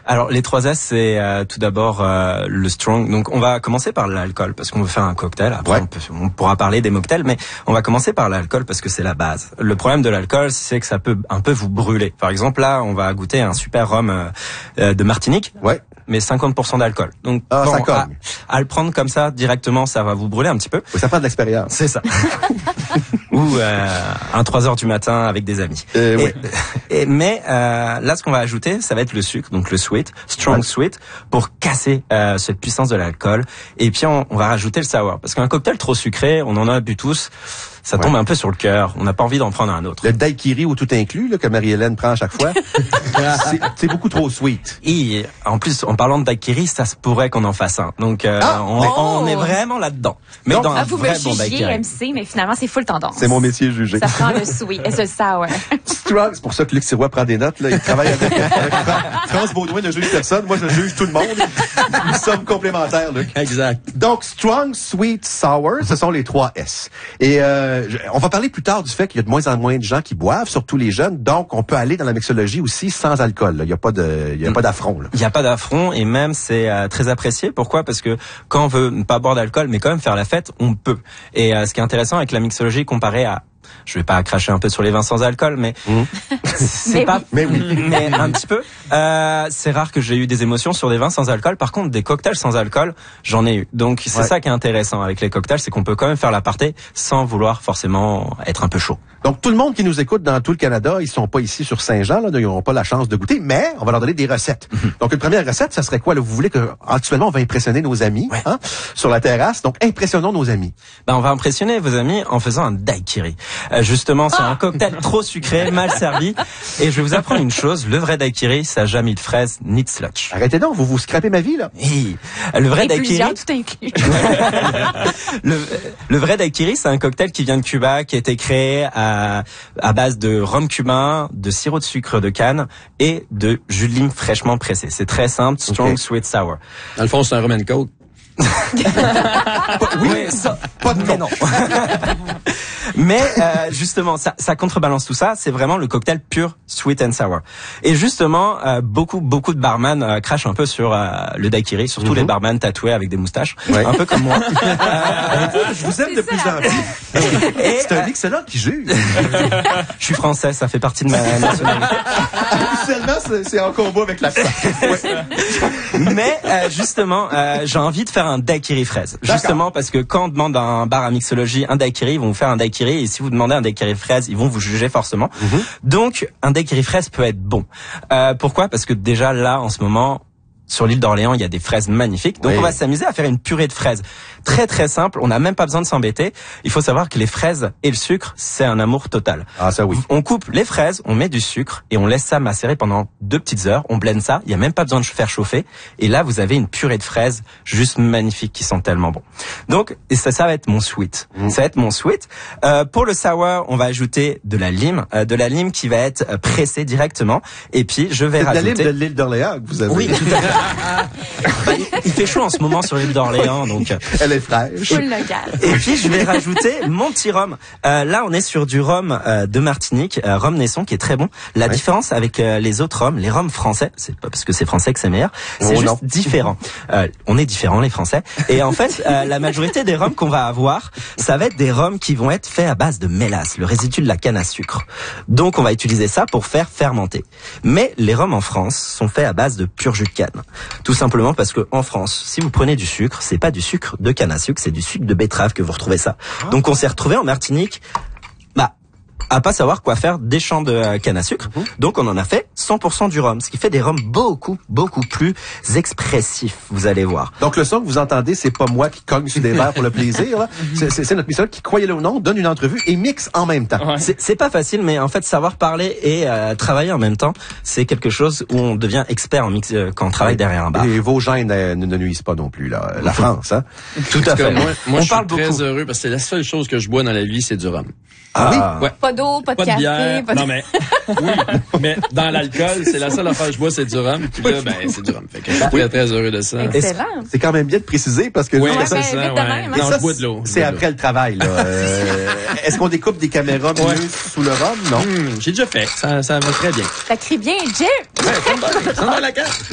Alors les 3 S, c'est tout d'abord le strong. Donc on va commencer par l'alcool parce qu'on veut faire un cocktail. Après on pourra parler des mocktails, mais on va commencer par l'alcool parce que c'est la base. Le problème de l'alcool, c'est que ça peut un peu vous brûler. Par exemple là, on va goûter un super rhum de Martinique. Ouais. Mais 50% d'alcool. Donc à le prendre comme ça directement, ça va vous brûler un petit peu. Oui, ça prend de l'expérience. C'est ça. Ou un 3h du matin avec des amis. Mais là, ce qu'on va ajouter, ça va être le sucre, donc le sweet, strong sweet, pour casser cette puissance de l'alcool. Et puis on va rajouter le sour, parce qu'un cocktail trop sucré, on en a bu tous. Ça tombe un peu sur le cœur. On n'a pas envie d'en prendre un autre. Le daiquiri ou tout inclus, là, que Marie-Hélène prend à chaque fois, c'est beaucoup trop sweet. Et en plus, en parlant de daiquiri, ça se pourrait qu'on en fasse un. Donc, on est vraiment là-dedans. Mais dans un vous vrai me bon jugez, daiquiri. MC, mais finalement, c'est full tendance. C'est mon métier, juger. Ça prend le sweet et le sour. Strong, c'est pour ça que Luc Sirois prend des notes, là. Il travaille avec France Baudouin ne juge personne. Moi, je juge tout le monde. Nous sommes complémentaires, Luc. Exact. Donc, strong, sweet, sour, ce sont les 3 S. Et on va parler plus tard du fait qu'il y a de moins en moins de gens qui boivent, surtout les jeunes. Donc, on peut aller dans la mixologie aussi sans alcool. Là. Il y a pas d'affront. Il n'y a pas d'affront et même c'est très apprécié. Pourquoi? Parce que quand on veut ne pas boire d'alcool, mais quand même faire la fête, on peut. Et ce qui est intéressant avec la mixologie comparé à, je vais pas cracher un peu sur les vins sans alcool, mais c'est mais un petit peu. C'est rare que j'ai eu des émotions sur des vins sans alcool. Par contre, des cocktails sans alcool, j'en ai eu. Donc c'est ça qui est intéressant avec les cocktails, c'est qu'on peut quand même faire l'aparté sans vouloir forcément être un peu chaud. Donc tout le monde qui nous écoute dans tout le Canada, ils sont pas ici sur Saint-Jean, là, ils n'auront pas la chance de goûter, mais on va leur donner des recettes. Donc une première recette, ça serait quoi? Là, vous voulez que actuellement on va impressionner nos amis sur la terrasse. Donc impressionnons nos amis. On va impressionner vos amis en faisant un daiquiri. Justement, c'est un cocktail trop sucré, mal servi. Et je vais vous apprendre une chose, le vrai daiquiri, ça n'a jamais de fraises ni de slotch. Arrêtez donc, vous scrapez ma vie, là. Oui. Le vrai daiquiri... tout inclus. le vrai daiquiri, c'est un cocktail qui vient de Cuba, qui a été créé à base de rhum cubain, de sirop de sucre de canne et de jus de lime fraîchement pressé. C'est très simple, strong, sweet, sour. Dans le fond, c'est un rum and coke. Oui, ça, pas de non. Mais justement, ça contrebalance tout ça. C'est vraiment le cocktail pur sweet and sour. Et justement, beaucoup de barman crachent un peu sur le daiquiri, surtout les barman tatoués avec des moustaches, un peu comme moi. Je vous aime de plus en plus. C'est un excellent qui juge. Je suis français, ça fait partie de ma nationalité. Officiellement, c'est en combat avec l'accent. Mais justement, j'ai envie de faire un daiquiri fraise. Justement parce que quand on demande à un bar à mixologie un daiquiri, ils vont vous faire un daiquiri, et si vous demandez un daiquiri fraise, ils vont vous juger forcément. Donc un daiquiri fraise peut être bon. Pourquoi? Parce que déjà là en ce moment sur l'île d'Orléans, il y a des fraises magnifiques. Donc on va s'amuser à faire une purée de fraises. Très très simple, on n'a même pas besoin de s'embêter. Il faut savoir que les fraises et le sucre, c'est un amour total. Ah ça oui. On coupe les fraises, on met du sucre et on laisse ça macérer pendant 2 petites heures. On blende ça, il y a même pas besoin de faire chauffer. Et là, vous avez une purée de fraises juste magnifique qui sent tellement bon. Donc ça va être mon sweet. Ça va être mon sweet. Pour le sour, on va ajouter de la lime qui va être pressée directement. Et puis je vais rajouter de la lime de l'île d'Orléans que vous avez. Oui, tout à fait. Il fait chaud en ce moment sur l'île d'Orléans, donc elle est fraîche. Et puis je vais rajouter mon petit rhum. Là, on est sur du rhum de Martinique, rhum Naisson, qui est très bon. La différence avec les autres rhums, les rhums français, c'est pas parce que c'est français que c'est meilleur, c'est juste différent. On est différents les Français. Et en fait, la majorité des rhums qu'on va avoir, ça va être des rhums qui vont être faits à base de mélasse, le résidu de la canne à sucre. Donc, on va utiliser ça pour faire fermenter. Mais les rhums en France sont faits à base de pur jus de canne. Tout simplement parce que en France, si vous prenez du sucre, c'est pas du sucre de canne à sucre, c'est du sucre de betterave que vous retrouvez ça. Donc on s'est retrouvé en Martinique, à pas savoir quoi faire des champs de canne à sucre. Donc on en a fait 100% du rhum, ce qui fait des rhums beaucoup plus expressifs, vous allez voir. Donc le son que vous entendez, c'est pas moi qui cogne sur des verres pour le plaisir, là. C'est notre mixologue qui, croyez-le ou non, donne une entrevue et mixe en même temps. C'est pas facile, mais en fait savoir parler et travailler en même temps, c'est quelque chose où on devient expert en mix quand on travaille derrière un bar. Et vos gènes ne nuisent pas non plus, là. La France, hein. Tout à fait. Moi je suis très heureux parce que c'est la seule chose que je bois dans la vie, c'est du rhum. Ah oui? Ouais. Pas d'eau, pas de café, bière. pas de... Non, mais, oui. Mais dans l'alcool, c'est la seule affaire que je bois, c'est du rhum. Puis là, c'est du rhum. Fait que je suis très, très heureux de ça. Excellent. C'est quand même bien de préciser parce que... Oui, c'est ça. vite de même, hein. Non, je bois de l'eau. C'est après le travail, là. Est-ce qu'on découpe des caméras sous le rhum? Non. J'ai déjà fait. Ça va très bien. Ça crie bien, Jim! Ouais, ça me va la carte.